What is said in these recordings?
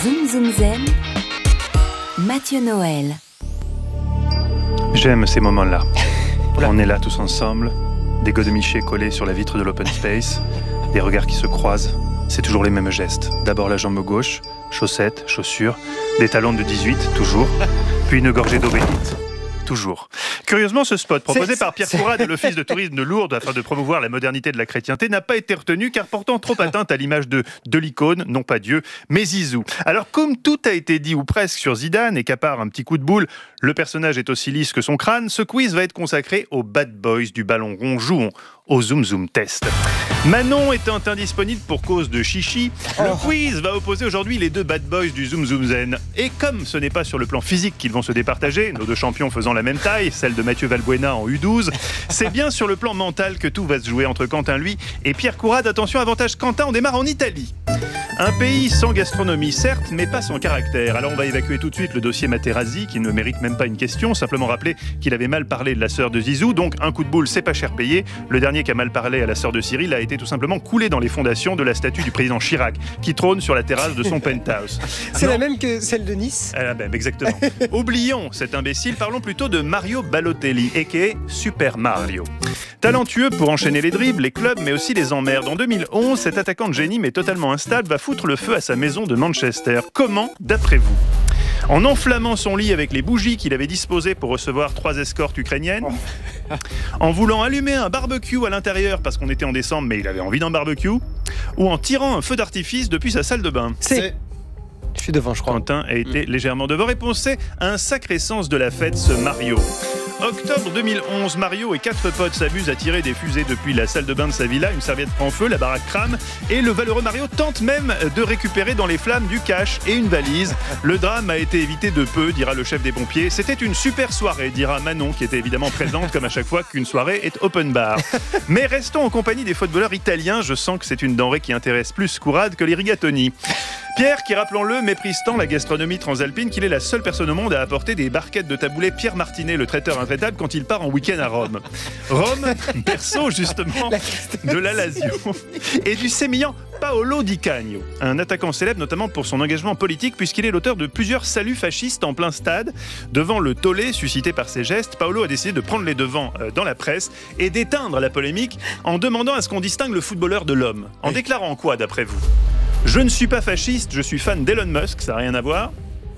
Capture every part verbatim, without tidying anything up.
Zoom Zoom Zen, Mathieu Noël. J'aime ces moments-là. On est là tous ensemble, des godemichés collés sur la vitre de l'open space, des regards qui se croisent. C'est toujours les mêmes gestes. D'abord la jambe gauche, chaussettes, chaussures, des talons de dix-huit, toujours, puis une gorgée d'eau bénite. Toujours. Curieusement, ce spot, proposé c'est, par Pierre c'est... Courade de l'Office de tourisme de Lourdes afin de promouvoir la modernité de la chrétienté, n'a pas été retenu car portant trop atteinte à l'image de, de l'icône, non pas Dieu, mais Zizou. Alors, comme tout a été dit ou presque sur Zidane et qu'à part un petit coup de boule, le personnage est aussi lisse que son crâne, ce quiz va être consacré aux bad boys du ballon rond. Jouons au Zoom Zoom Test. Manon étant indisponible pour cause de chichi, le oh. quiz va opposer aujourd'hui les deux bad boys du Zoom Zoom Zen. Et comme ce n'est pas sur le plan physique qu'ils vont se départager, nos deux champions faisant la même taille, celle de Mathieu Valbuena en U douze, c'est bien sur le plan mental que tout va se jouer entre Quentin, lui, et Pierre Courade. Attention, avantage Quentin, on démarre en Italie. Un pays sans gastronomie, certes, mais pas sans caractère. Alors on va évacuer tout de suite le dossier Materazzi, qui ne mérite même pas une question, simplement rappeler qu'il avait mal parlé de la sœur de Zizou, donc un coup de boule, c'est pas cher payé. Le dernier qui a mal parlé à la sœur de Cyril a été tout simplement coulé dans les fondations de la statue du président Chirac, qui trône sur la terrasse de son penthouse. C'est Non. la même que celle de Nice. Ah ben, exactement. Oublions cet imbécile, parlons plutôt de Mario Balotelli, aka Super Mario. Talentueux pour enchaîner les dribbles, les clubs, mais aussi les emmerdes. En deux mille onze, cet attaquant de génie, mais totalement instable, va foutre le feu à sa maison de Manchester. Comment, d'après vous ? En enflammant son lit avec les bougies qu'il avait disposées pour recevoir trois escortes ukrainiennes, en voulant allumer un barbecue à l'intérieur parce qu'on était en décembre mais il avait envie d'un barbecue, ou en tirant un feu d'artifice depuis sa salle de bain. C'est... Je suis devant, je crois. Quentin a été mmh. légèrement devant. Réponse C, un sacré sens de la fête, ce Mario. Octobre deux mille onze, Mario et quatre potes s'amusent à tirer des fusées depuis la salle de bain de sa villa. Une serviette prend feu, la baraque crame et le valeureux Mario tente même de récupérer dans les flammes du cash et une valise. Le drame a été évité de peu, dira le chef des pompiers. C'était une super soirée, dira Manon, qui était évidemment présente comme à chaque fois qu'une soirée est open bar. Mais restons en compagnie des footballeurs italiens. Je sens que c'est une denrée qui intéresse plus Courade que les rigatoni. Pierre, qui, rappelons-le, méprise tant la gastronomie transalpine qu'il est la seule personne au monde à apporter des barquettes de taboulé Pierre Martinet, le traiteur intraitable, quand il part en week-end à Rome. Rome, berceau justement de la Lazio et du sémillant Paolo Di Canio, un attaquant célèbre notamment pour son engagement politique puisqu'il est l'auteur de plusieurs saluts fascistes en plein stade. Devant le tollé suscité par ses gestes, Paolo a décidé de prendre les devants dans la presse et d'éteindre la polémique en demandant à ce qu'on distingue le footballeur de l'homme. En déclarant quoi d'après vous ? Je ne suis pas fasciste, je suis fan d'Elon Musk, ça n'a rien à voir.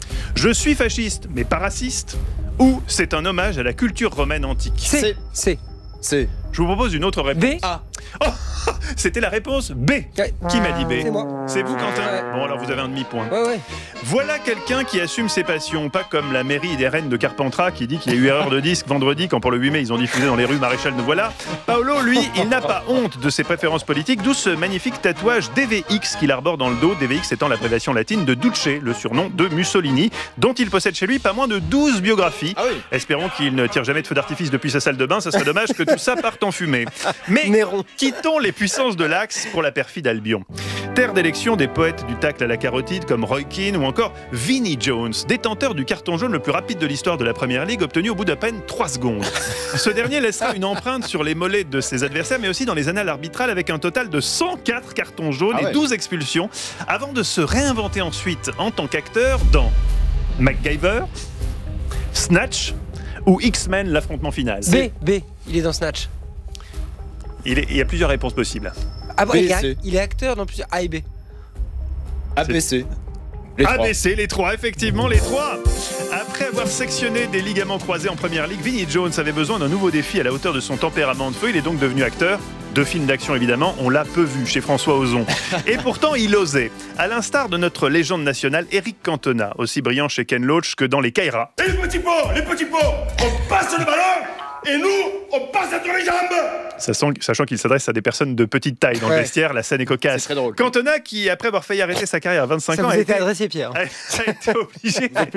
Je suis fasciste, mais pas raciste. Ou c'est un hommage à la culture romaine antique. C'est. C'est. C'est. Je vous propose une autre réponse. B. A. Oh, c'était la réponse B. Ouais. Qui m'a dit B ? C'est moi. C'est vous, Quentin ? Ouais. Bon, alors vous avez un demi-point. Ouais, ouais. Voilà quelqu'un qui assume ses passions, pas comme la mairie des Rennes de Carpentras qui dit qu'il y a eu erreur de disque vendredi quand pour le huit mai ils ont diffusé dans les rues Maréchal de Voilà. Paolo, lui, il n'a pas honte de ses préférences politiques, d'où ce magnifique tatouage D V X qu'il arbore dans le dos, D V X étant l'abréviation latine de Duce, le surnom de Mussolini, dont il possède chez lui pas moins de douze biographies. Ah oui. Espérons qu'il ne tire jamais de feu d'artifice depuis sa salle de bain, ça serait dommage que tout ça parte en fumée. Mais Néron. quittons les puissances de l'Axe pour la perfide Albion. Terre d'élection des poètes du tacle à la carotide comme Roy Keane ou encore Vinnie Jones, détenteur du carton jaune le plus rapide de l'histoire de la Première Ligue, obtenu au bout d'à peine trois secondes. Ce dernier laissera une empreinte sur les mollets de ses adversaires, mais aussi dans les annales arbitrales avec un total de cent quatre cartons jaunes ah ouais. et douze expulsions, avant de se réinventer ensuite en tant qu'acteur dans MacGyver, Snatch ou X-Men, l'affrontement final. B. B. Il est dans Snatch. Il, est, il y a plusieurs réponses possibles. Ah bon, B, il, est, C. il est acteur dans plusieurs. A et B. A B C. Les A trois. B C, les trois, effectivement, les trois. Après avoir sectionné des ligaments croisés en première ligue, Vinnie Jones avait besoin d'un nouveau défi à la hauteur de son tempérament de feu. Il est donc devenu acteur. De films d'action, évidemment, on l'a peu vu chez François Ozon. Et pourtant, il osait. À l'instar de notre légende nationale, Eric Cantona, aussi brillant chez Ken Loach que dans les Kairas. Et les petits pots, les petits pots, on passe le ballon et nous, on passe entre les jambes. Sachant qu'il s'adresse à des personnes de petite taille dans ouais. le vestiaire, la scène est cocasse. C'est très drôle. Cantona, qui après avoir failli arrêter sa carrière à vingt-cinq Ça ans, vous a était été, adressé, Pierre. a, a été obligé